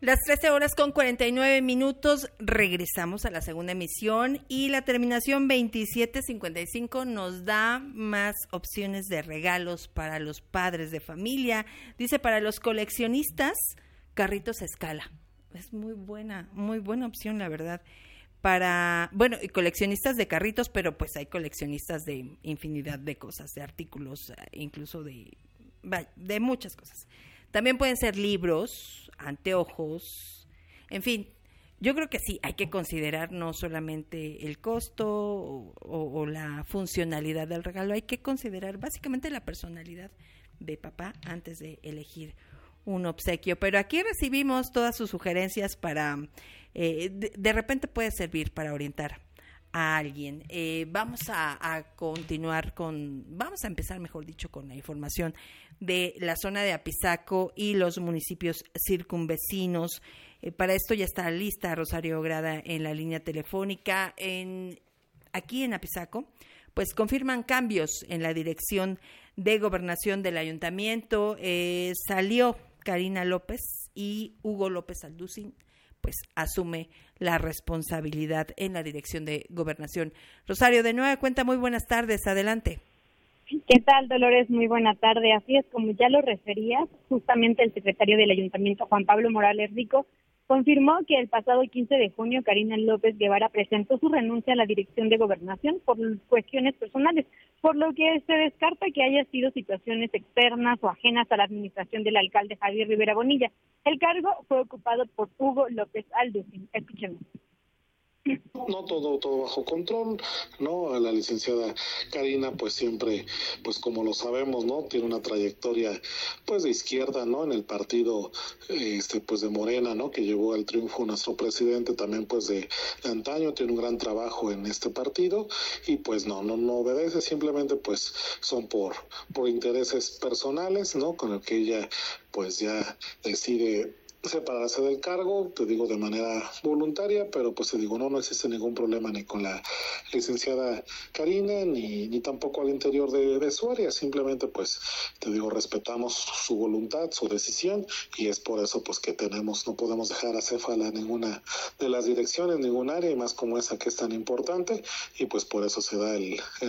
Las 13:49 regresamos a la segunda emisión y la terminación 2755 nos da más opciones de regalos para los padres de familia. Dice, para los coleccionistas, carritos a escala. Es muy buena opción, la verdad. Para, y coleccionistas de carritos, pero pues hay coleccionistas de infinidad de cosas, de artículos, incluso de muchas cosas. También pueden ser libros, anteojos, en fin, yo creo que sí, hay que considerar no solamente el costo o la funcionalidad del regalo, hay que considerar básicamente la personalidad de papá antes de elegir un obsequio. Pero aquí recibimos todas sus sugerencias para, de repente puede servir para orientar a alguien. Vamos a empezar, mejor dicho, con la información de la zona de Apizaco y los municipios circunvecinos. Para esto ya está lista Rosario Grada en la línea telefónica. Aquí en Apizaco, pues confirman cambios en la dirección de gobernación del ayuntamiento. Salió Karina López y Hugo López Alducin pues asume la responsabilidad en la dirección de gobernación. Rosario, de nueva cuenta, muy buenas tardes, adelante. ¿Qué tal, Dolores? Muy buena tarde. Así es, como ya lo referías, justamente el secretario del Ayuntamiento, Juan Pablo Morales Rico, confirmó que el pasado 15 de junio Karina López Guevara presentó su renuncia a la dirección de gobernación por cuestiones personales, por lo que se descarta que haya sido situaciones externas o ajenas a la administración del alcalde Javier Rivera Bonilla. El cargo fue ocupado por Hugo López Alducin. Escuchemos. No, todo bajo control, ¿no? A la licenciada Karina, pues siempre, pues como lo sabemos, ¿no? Tiene una trayectoria, pues de izquierda, ¿no? En el partido, pues de Morena, ¿no? Que llevó al triunfo nuestro presidente, también pues de antaño, tiene un gran trabajo en este partido y pues no obedece, simplemente pues son por intereses personales, ¿no? Con el que ella pues ya decide separarse del cargo, te digo de manera voluntaria, pero pues te digo, no existe ningún problema ni con la licenciada Karina, ni tampoco al interior de su área, simplemente pues te digo, respetamos su voluntad, su decisión, y es por eso pues que no podemos dejar acéfala ninguna de las direcciones, ningún área, y más como esa que es tan importante, y pues por eso se da el